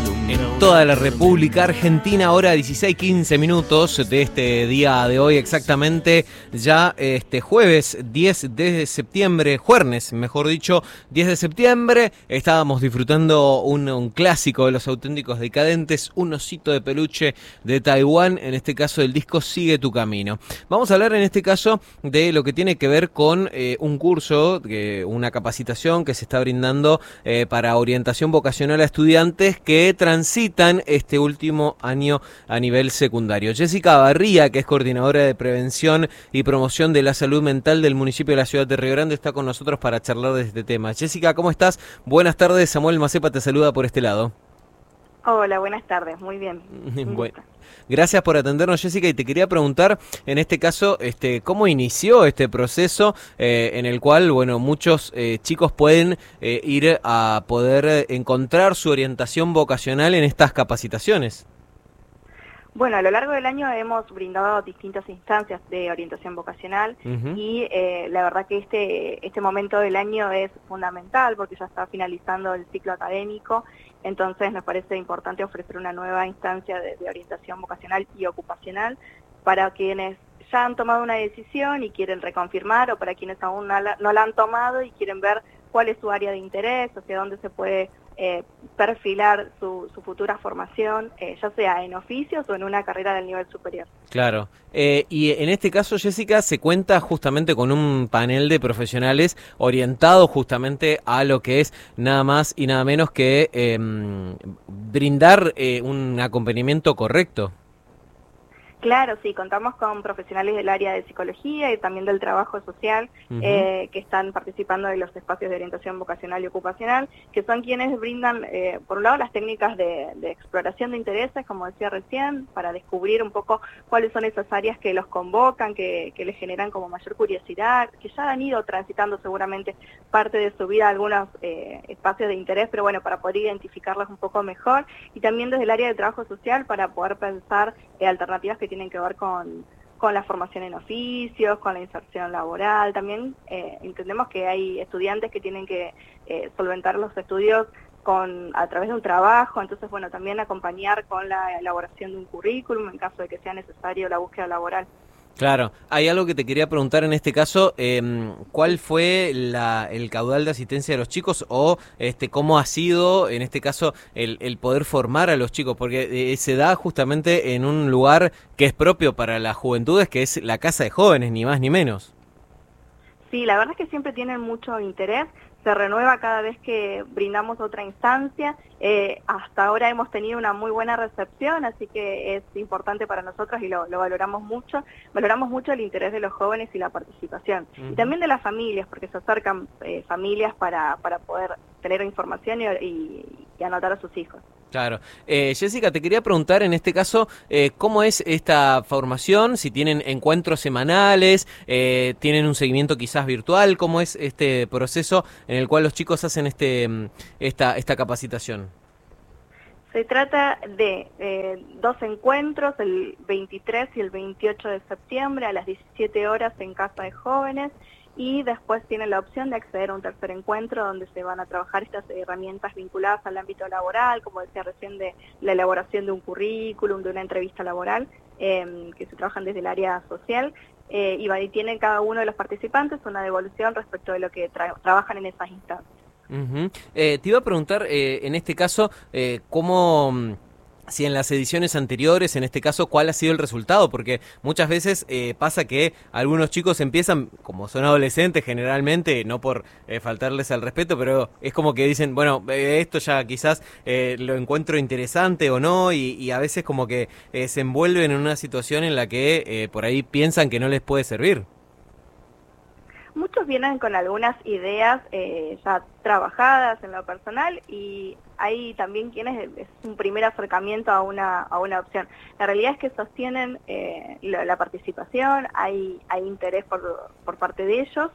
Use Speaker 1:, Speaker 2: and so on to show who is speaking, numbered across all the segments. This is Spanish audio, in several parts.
Speaker 1: En toda la República Argentina, hora 16:15 de este día de hoy, exactamente ya jueves 10 de septiembre, jueves, mejor dicho, 10 de septiembre, estábamos disfrutando un clásico de Los Auténticos Decadentes, un osito de peluche de Taiwán, en este caso del disco Sigue tu Camino. Vamos a hablar en este caso de lo que tiene que ver con un curso, una capacitación que se está brindando para orientación vocacional a estudiantes que transitan este último año a nivel secundario. Jessica Barría, que es coordinadora de prevención y promoción de la salud mental del municipio de la ciudad de Río Grande, está con nosotros para charlar de este tema. Jessica, ¿cómo estás? Buenas tardes, Samuel Macepa te saluda por este lado.
Speaker 2: Hola, buenas tardes, muy bien.
Speaker 1: Bueno, gracias por atendernos, Jessica, y te quería preguntar, en este caso, ¿cómo inició este proceso en el cual, bueno, muchos chicos pueden ir a poder encontrar su orientación vocacional en estas capacitaciones?
Speaker 2: Bueno, a lo largo del año hemos brindado distintas instancias de orientación vocacional y la verdad que este momento del año es fundamental porque ya está finalizando el ciclo académico, entonces nos parece importante ofrecer una nueva instancia de orientación vocacional y ocupacional para quienes ya han tomado una decisión y quieren reconfirmar o para quienes aún no la han tomado y quieren ver cuál es su área de interés, hacia dónde se puede perfilar su futura formación, ya sea en oficios o en una carrera del nivel superior.
Speaker 1: Claro, y en este caso, Jessica, se cuenta justamente con un panel de profesionales orientado justamente a lo que es nada más y nada menos que brindar un acompañamiento correcto.
Speaker 2: Claro, sí, contamos con profesionales del área de psicología y también del trabajo social que están participando de los espacios de orientación vocacional y ocupacional, que son quienes brindan, por un lado, las técnicas de exploración de intereses, como decía recién, para descubrir un poco cuáles son esas áreas que los convocan, que les generan como mayor curiosidad, que ya han ido transitando seguramente parte de su vida algunos espacios de interés, pero bueno, para poder identificarlos un poco mejor, y también desde el área de trabajo social para poder pensar alternativas que tienen que ver con la formación en oficios, con la inserción laboral. También entendemos que hay estudiantes que tienen que solventar los estudios a través de un trabajo, entonces bueno, también acompañar con la elaboración de un currículum en caso de que sea necesario la búsqueda laboral.
Speaker 1: Claro, hay algo que te quería preguntar en este caso, ¿cuál fue el caudal de asistencia de los chicos o cómo ha sido en este caso el poder formar a los chicos? Porque se da justamente en un lugar que es propio para las juventudes, que es la Casa de Jóvenes, ni más ni menos.
Speaker 2: Sí, la verdad es que siempre tienen mucho interés, se renueva cada vez que brindamos otra instancia. Hasta ahora hemos tenido una muy buena recepción, así que es importante para nosotros y lo valoramos mucho. Valoramos mucho el interés de los jóvenes y la participación. Y también de las familias, porque se acercan familias para poder tener información y anotar a sus hijos.
Speaker 1: Claro. Jessica, te quería preguntar en este caso, ¿cómo es esta formación? Si tienen encuentros semanales, tienen un seguimiento quizás virtual, ¿cómo es este proceso en el cual los chicos hacen esta capacitación?
Speaker 2: Se trata de 2 encuentros, el 23 y el 28 de septiembre a las 17 horas en Casa de Jóvenes, y después tienen la opción de acceder a un tercer encuentro donde se van a trabajar estas herramientas vinculadas al ámbito laboral, como decía recién, de la elaboración de un currículum, de una entrevista laboral, que se trabajan desde el área social, y tienen cada uno de los participantes una devolución respecto de lo que trabajan en esas instancias.
Speaker 1: Te iba a preguntar, en este caso, ¿cómo... Si en las ediciones anteriores, en este caso, ¿cuál ha sido el resultado? Porque muchas veces pasa que algunos chicos empiezan, como son adolescentes generalmente, no por faltarles al respeto, pero es como que dicen, bueno, esto ya quizás lo encuentro interesante o no, y a veces como que se envuelven en una situación en la que por ahí piensan que no les puede servir.
Speaker 2: Muchos vienen con algunas ideas ya trabajadas en lo personal y hay también quienes es un primer acercamiento a una opción. La realidad es que sostienen la participación, hay interés por parte de ellos,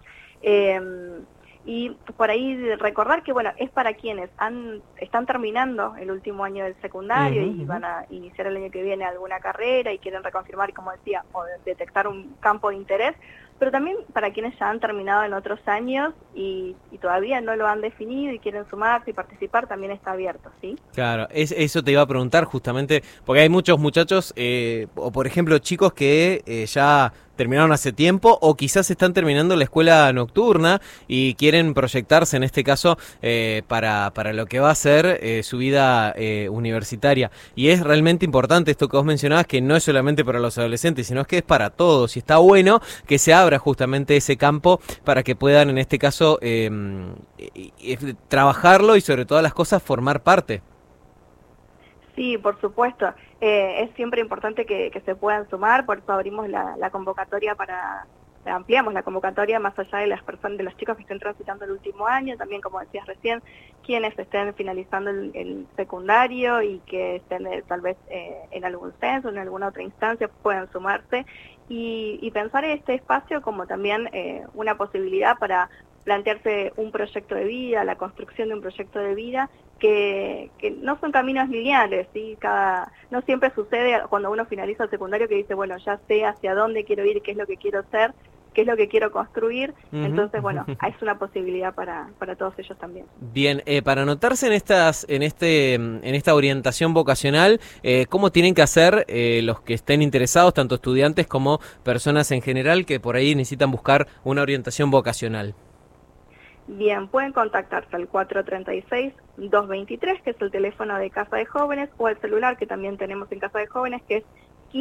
Speaker 2: y por ahí recordar que bueno, es para quienes están terminando el último año del secundario y van a iniciar el año que viene alguna carrera y quieren reconfirmar, como decía, o detectar un campo de interés. pero también para quienes ya han terminado en otros años y todavía no lo han definido y quieren sumarse y participar, también está abierto, ¿sí?
Speaker 1: Claro, eso te iba a preguntar justamente, porque hay muchos muchachos, o por ejemplo chicos que ya terminaron hace tiempo o quizás están terminando la escuela nocturna y quieren proyectarse en este caso para lo que va a ser su vida universitaria. Y es realmente importante esto que vos mencionabas, que no es solamente para los adolescentes, sino que es para todos. Y está bueno que se abra justamente ese campo para que puedan en este caso trabajarlo y sobre todas las cosas formar parte.
Speaker 2: Sí, por supuesto. Es siempre importante que se puedan sumar, por eso abrimos la convocatoria ampliamos la convocatoria más allá de las personas, de los chicos que estén transitando el último año, también como decías recién, quienes estén finalizando el secundario y que estén tal vez en algún censo, en alguna otra instancia, puedan sumarse y pensar este espacio como también una posibilidad para plantearse un proyecto de vida, la construcción de un proyecto de vida, que no son caminos lineales, ¿sí? No siempre sucede cuando uno finaliza el secundario que dice, bueno, ya sé hacia dónde quiero ir, qué es lo que quiero ser, qué es lo que quiero construir, entonces, bueno, es una posibilidad para todos ellos también.
Speaker 1: Bien, para anotarse en esta orientación vocacional, ¿cómo tienen que hacer los que estén interesados, tanto estudiantes como personas en general, que por ahí necesitan buscar una orientación vocacional?
Speaker 2: Bien, pueden contactarse al 436-223, que es el teléfono de Casa de Jóvenes, o el celular que también tenemos en Casa de Jóvenes, que es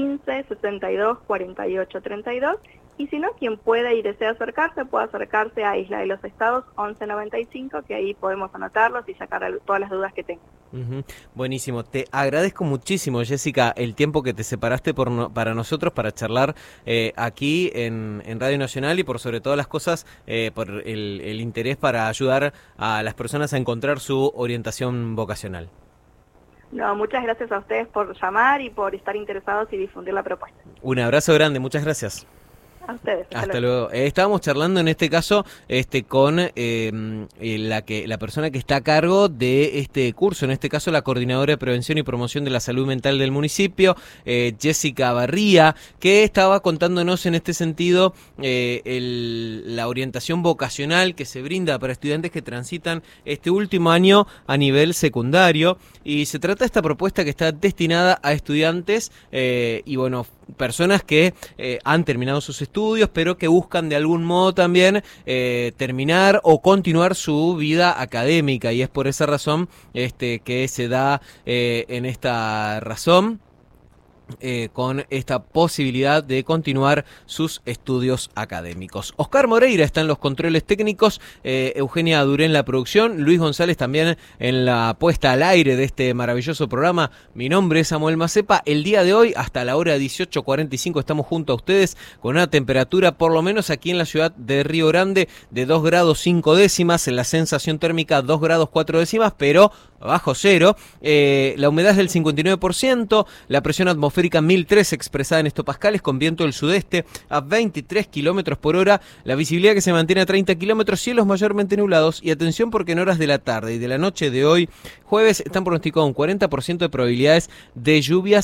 Speaker 2: 15-62-48-32. Y si no, quien pueda y desea acercarse, puede acercarse a Isla de los Estados 1195, que ahí podemos anotarlos y sacar todas las dudas que tengan.
Speaker 1: Buenísimo, te agradezco muchísimo, Jessica, el tiempo que te separaste para nosotros, para charlar aquí en Radio Nacional y por sobre todas las cosas, por el interés para ayudar a las personas a encontrar su orientación vocacional.
Speaker 2: No, muchas gracias a ustedes por llamar y por estar interesados y difundir la propuesta.
Speaker 1: Un abrazo grande, muchas gracias.
Speaker 2: A ustedes.
Speaker 1: Hasta luego. Estábamos charlando en este caso con la persona que está a cargo de este curso, en este caso la coordinadora de prevención y promoción de la salud mental del municipio, Jessica Barría, que estaba contándonos en este sentido la orientación vocacional que se brinda para estudiantes que transitan este último año a nivel secundario, y se trata de esta propuesta que está destinada a estudiantes y bueno, personas que han terminado sus estudios, pero que buscan de algún modo también terminar o continuar su vida académica, y es por esa razón que se da en esta razón con esta posibilidad de continuar sus estudios académicos. Oscar Moreira está en los controles técnicos, Eugenia Duré en la producción, Luis González también en la puesta al aire de este maravilloso programa. Mi nombre es Samuel Macepa. El día de hoy, hasta la hora 18:45, estamos junto a ustedes con una temperatura, por lo menos aquí en la ciudad de Río Grande, de 2 grados 5 décimas, en la sensación térmica 2 grados 4 décimas, pero bajo cero. La humedad es del 59%, la presión atmosférica 1003 expresada en hectopascales, con viento del sudeste a 23 kilómetros por hora, la visibilidad que se mantiene a 30 kilómetros, cielos mayormente nublados, y atención porque en horas de la tarde y de la noche de hoy, jueves, están pronosticados un 40% de probabilidades de lluvias